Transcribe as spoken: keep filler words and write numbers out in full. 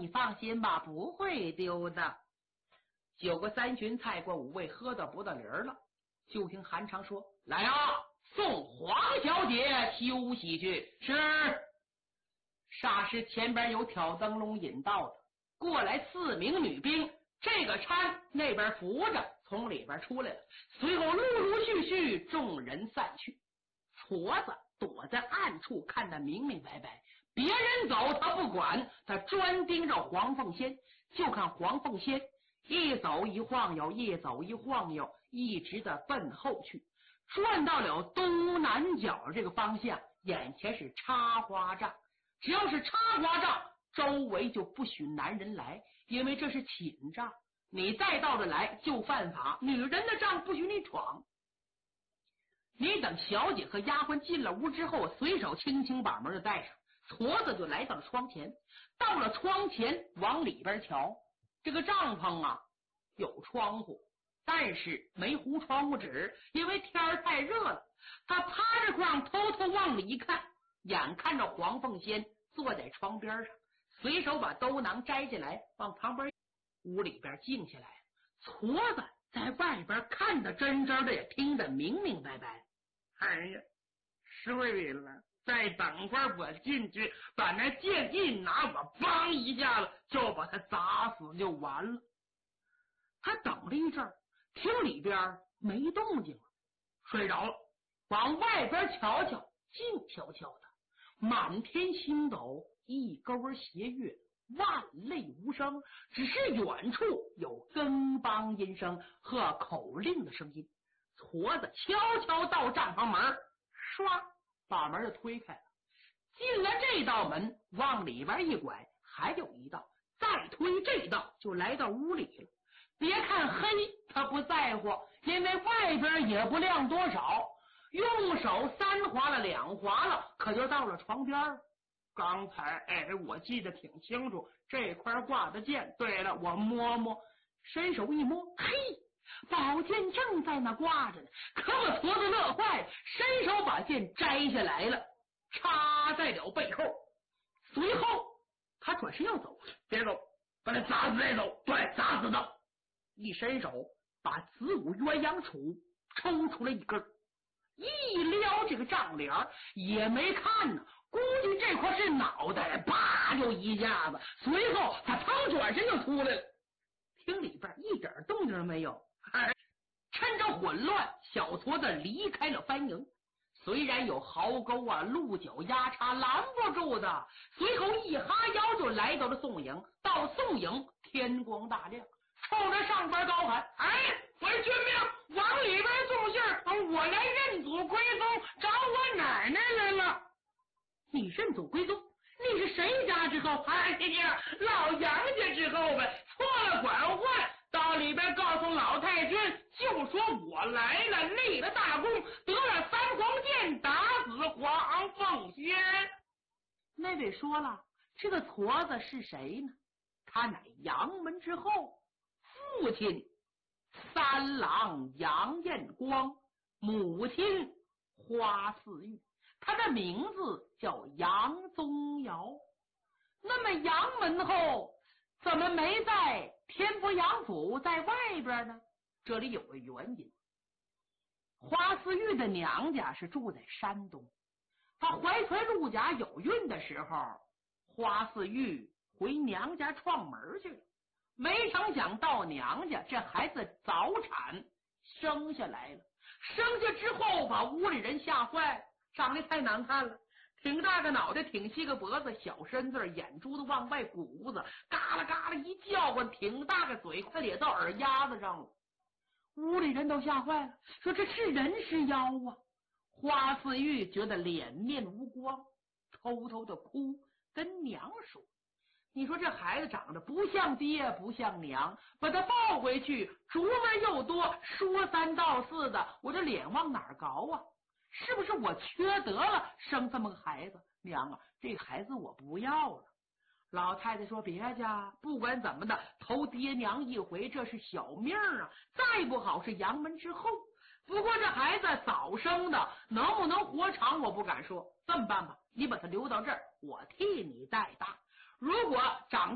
你放心吧，不会丢的。酒过三巡，菜过五味，喝到不到理儿了，就听韩常说：“来啊，送黄小姐休息去。”是。霎时前边有挑灯笼引道的，过来四名女兵，这个搀那边扶着，从里边出来了。随后陆陆续续众人散去，矬子躲在暗处看得明明白白，别人走他不管，他专盯着黄凤仙，就看黄凤仙一走一晃悠，一走一晃悠，一直的奔后去，转到了东南角这个方向，眼前是插花帐，只要是插花帐，周围就不许男人来，因为这是寝帐，你再到这来就犯法，女人的帐不许你闯。你等小姐和丫鬟进了屋之后，随手轻轻把门就带上，矬子就来到了窗前。到了窗前往里边瞧，这个帐篷啊有窗户，但是没糊窗户纸，因为天儿太热了。他趴着炕偷偷往里一看，眼看着黄凤仙坐在床边上，随手把兜囊摘下来往旁边。屋里边静下来，矬子在外边看得真真的，也听得明明白白。哎呀，睡了，再等会儿我进去把那剑一拿，我梆一下子就把他砸死就完了。他等了一阵，听里边没动静了，睡着了，往外边瞧瞧，静悄悄的，满天星斗，一钩斜月，万类无声，只是远处有更梆音声和口令的声音。矬子悄悄到帐篷门，唰把门就推开了，进了这道门，往里边一拐，还有一道，再推这道，就来到屋里了。别看黑他不在乎，因为外边也不亮多少，用手三划了两划了，可就到了床边了。刚才哎，我记得挺清楚，这块挂的剑，对了，我摸摸，伸手一摸，嘿，宝剑正在那挂着呢。可我矬子乐坏了，伸手把剑摘下来了，插在了背后。随后他转身要走，别走，把他砸死再走，对，砸死他。一伸手把子午鸳鸯杵抽出来一根，一撩这个帐帘也没看呢，估计这块是脑袋，啪就一下子，随后他腾转身就出来了。厅里边一点动静没有，哎，趁着混乱，小矬子离开了番营。虽然有壕沟啊、鹿角压叉拦不住的，随后一哈腰就来到了宋营。到宋营，天光大亮，冲着上边高喊：“哎，回军命，往里边送信儿，我来认祖归宗，找我奶奶来了。”你认祖归宗？你是谁家之后？哎呀，老杨家之后呗。错了管换，到里边告诉老太君，就说我来了，立了大功，得了三皇剑，打死黄凤仙。那位说了，这个矬子是谁呢？他乃杨门之后，父亲三郎杨彦光，母亲花四玉，他的名字叫杨宗尧。那么杨门后怎么没在天福杨府，在外边呢？这里有个原因。花四玉的娘家是住在山东，他怀揣陆甲有孕的时候，花四玉回娘家创门去了，没成想到娘家这孩子早产生下来了，生下之后把屋里人吓坏了，长得太难看了，挺大个脑袋，挺细个脖子，小身子，眼珠子往外鼓子，嘎啦嘎啦一叫唤，挺大个嘴，快咧到耳丫子上了。屋里人都吓坏了，说这是人是妖啊。花四玉觉得脸面无光，偷偷的哭，跟娘说：“你说这孩子长得不像爹不像娘，把他抱回去，竹门又多，说三道四的，我这脸往哪儿搞啊？是不是我缺德了，生这么个孩子？娘啊，这个孩子我不要了。”老太太说：“别家，不管怎么的，投爹娘一回，这是小命啊，再不好是杨门之后。不过这孩子早生的，能不能活长我不敢说。这么办吧，你把他留到这儿，我替你带大。如果长